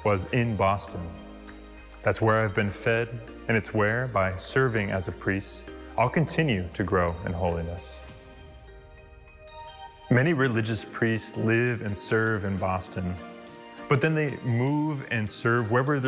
was in Boston. That's where I've been fed, and it's where, by serving as a priest, I'll continue to grow in holiness. Many religious priests live and serve in Boston, but then they move and serve wherever